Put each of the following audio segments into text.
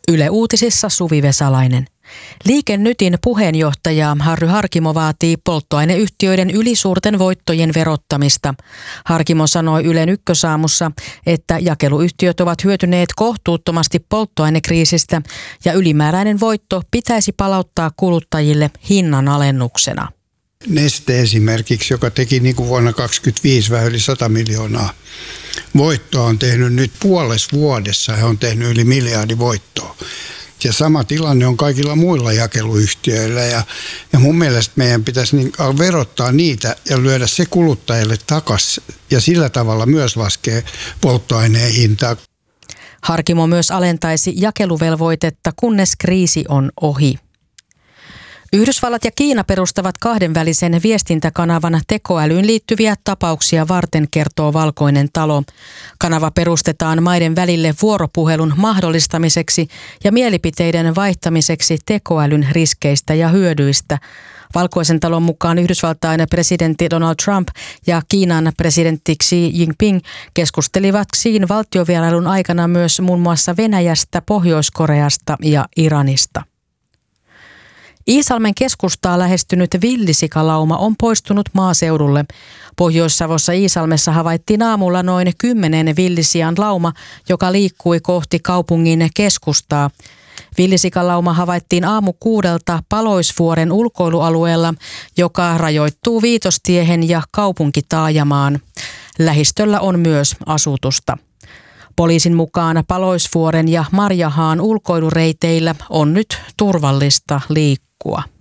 Yle Uutisissa Suvi Vesalainen. Liike Nytin puheenjohtaja Harry Harkimo vaatii polttoaineyhtiöiden ylisuurten voittojen verottamista. Harkimo sanoi Ylen Ykkösaamussa, että jakeluyhtiöt ovat hyötyneet kohtuuttomasti polttoainekriisistä ja ylimääräinen voitto pitäisi palauttaa kuluttajille hinnanalennuksena. Neste esimerkiksi, joka teki niin kuin vuonna 2025 vähän yli 100 miljoonaa voittoa, on tehnyt nyt puolessa vuodessa, he on tehnyt yli miljardi voittoa. Ja sama tilanne on kaikilla muilla jakeluyhtiöillä ja mun mielestä meidän pitäisi verottaa niitä ja lyödä se kuluttajille takaisin ja sillä tavalla myös laskee polttoaineen hintaa. Harkimo myös alentaisi jakeluvelvoitetta, kunnes kriisi on ohi. Yhdysvallat ja Kiina perustavat kahdenvälisen viestintäkanavan tekoälyyn liittyviä tapauksia varten, kertoo Valkoinen talo. Kanava perustetaan maiden välille vuoropuhelun mahdollistamiseksi ja mielipiteiden vaihtamiseksi tekoälyn riskeistä ja hyödyistä. Valkoisen talon mukaan Yhdysvaltain presidentti Donald Trump ja Kiinan presidentti Xi Jinping keskustelivat Xiin valtiovierailun aikana myös muun muassa Venäjästä, Pohjois-Koreasta ja Iranista. Iisalmen keskustaa lähestynyt villisikalauma on poistunut maaseudulle. Pohjois-Savossa Iisalmessa havaittiin aamulla noin 10 villisian lauma, joka liikkui kohti kaupungin keskustaa. Villisikalauma havaittiin aamu 6 Paloisvuoren ulkoilualueella, joka rajoittuu Viitostiehen ja kaupunkitaajamaan. Lähistöllä on myös asutusta. Poliisin mukaan Paloisvuoren ja Marjahaan ulkoilureiteillä on nyt turvallista liikkua.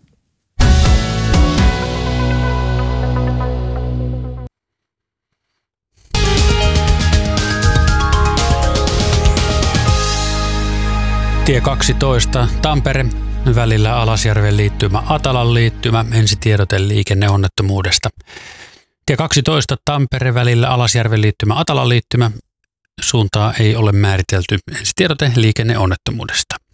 Tie 12 Tampere välillä Alasjärven liittymä Atalan liittymä, ensitiedote liikenneonnettomuudesta. Tie 12 Tampere välillä Alasjärven liittymä Atalan liittymä, suuntaa ei ole määritelty, ensitiedote liikenneonnettomuudesta.